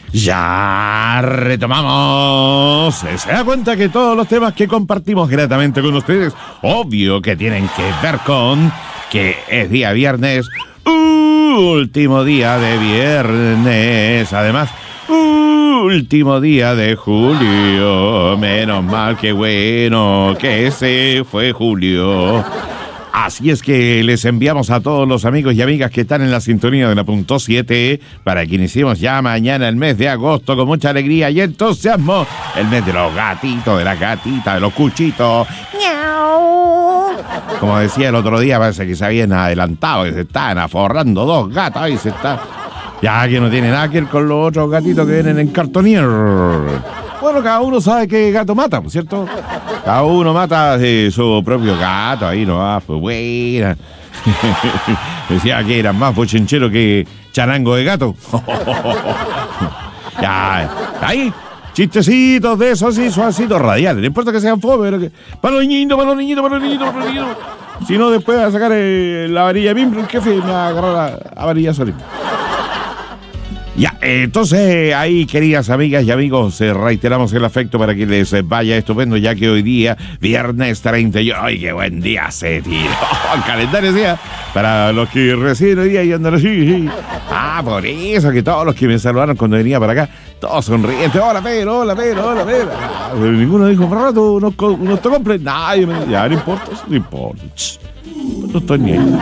Ya retomamos. Se da cuenta que todos los temas que compartimos gratamente con ustedes, obvio que tienen que ver con que es día viernes, último día de viernes, además, último día de julio. Menos mal, que bueno que se fue julio. Así es que les enviamos a todos los amigos y amigas que están en la sintonía de la punto 7 para que iniciemos ya mañana el mes de agosto con mucha alegría y entusiasmo. El mes de los gatitos, de las gatitas, de los cuchitos. ¡Miau! Como decía el otro día, parece que se habían adelantado y se estaban aforrando dos gatas y se está... Ya que no tiene nada que ver con los otros gatitos que vienen en cartonier. Bueno, cada uno sabe qué gato mata, ¿cierto? Cada uno mata su propio gato, ahí nomás, pues buena. Decía que eran más bochincheros que charango de gato. Ya, ahí, chistecitos de esos así, suavecitos, radiales. No importa que sean fome, pero que... Para los niñitos. Si no, después va a sacar la varilla miembro, el jefe me va a agarrar la varilla solita. Ya, entonces ahí, queridas amigas y amigos, reiteramos el afecto para que les vaya estupendo, ya que hoy día, viernes 31, ¡ay, qué buen día se tiró! El calendario decía, para los que recién hoy día y andan así. Ah, por eso que todos los que me saludaron cuando venía para acá, todos sonrientes, hola Pedro. Pero ninguno dijo, por rato, no te compren, nadie me dijo, ya, no importa. No estoy ni ahí.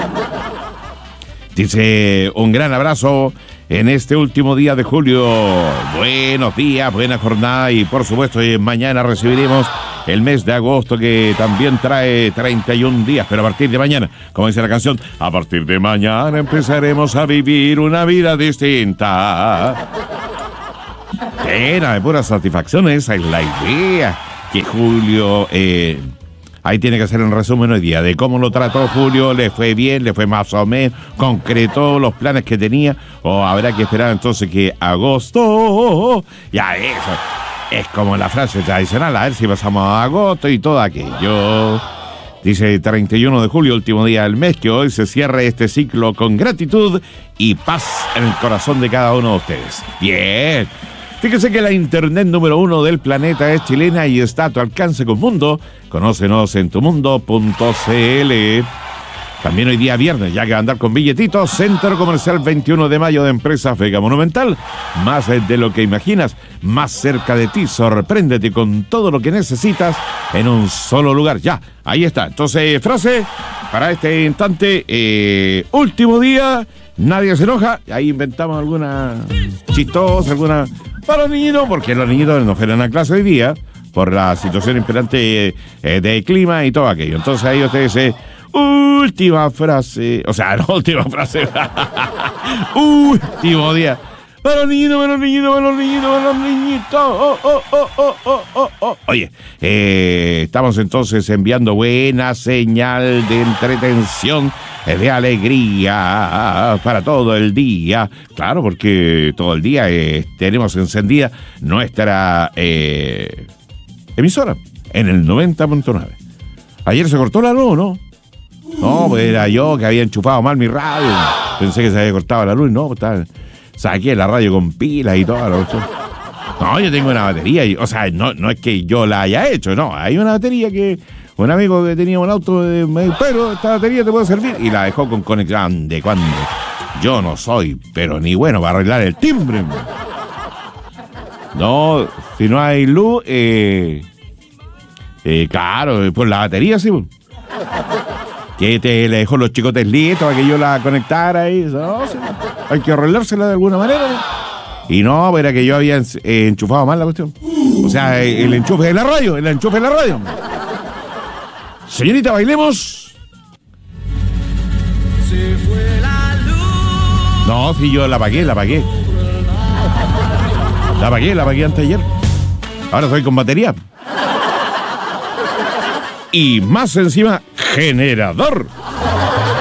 Dice, un gran abrazo en este último día de julio. Buenos días, buena jornada y por supuesto mañana recibiremos el mes de agosto que también trae 31 días, pero a partir de mañana, como dice la canción, a partir de mañana empezaremos a vivir una vida distinta. Llena de puras satisfacciones, esa es la idea, que julio... Ahí tiene que ser un resumen hoy día de cómo lo trató Julio, le fue bien, le fue más o menos, concretó los planes que tenía, o habrá que esperar entonces que agosto, ya eso, es como la frase tradicional, a ver si pasamos a agosto y todo aquello. Dice 31 de julio, último día del mes, que hoy se cierre este ciclo con gratitud y paz en el corazón de cada uno de ustedes. Bien. Fíjese que la internet número 1 del planeta es chilena y está a tu alcance con Mundo. Conócenos en tumundo.cl. También hoy día viernes, ya que va a andar con billetitos, Centro Comercial 21 de Mayo de Empresas Vega Monumental. Más de lo que imaginas, más cerca de ti, sorpréndete con todo lo que necesitas en un solo lugar. Ya, ahí está. Entonces, frase para este instante, último día, nadie se enoja. Ahí inventamos alguna chistosa, alguna... Para los niñitos, porque los niñitos no fueron a clase hoy día por la situación imperante de clima y todo aquello. Entonces ahí usted dice, última frase, o sea, no última frase, último día. Para los niñitos. Oye, estamos entonces enviando buena señal de entretención, de alegría para todo el día. Claro, porque todo el día tenemos encendida nuestra emisora en el 90.9. Ayer se cortó la luz, ¿no? No, pues era yo que había enchufado mal mi radio. Pensé que se había cortado la luz, no, pues estaba... Saqué la radio con pilas y todo. No, yo tengo una batería. O sea, no es que yo la haya hecho, no. Hay una batería que un amigo que tenía un auto me dijo, pero esta batería te puede servir. Y la dejó con conexión. ¿De cuándo? Yo no soy, pero ni bueno para arreglar el timbre. No, si no hay luz, claro, pues la batería sí. Que te le dejó los chicotes listos para que yo la conectara y no, sí, hay que arreglársela de alguna manera, ¿no? Y no, era que yo había enchufado mal la cuestión. O sea, el enchufe de la radio. Señorita, bailemos. Se fue la luz. No, si yo la apagué. La apagué antes de ayer. Ahora estoy con batería. Y más encima, generador.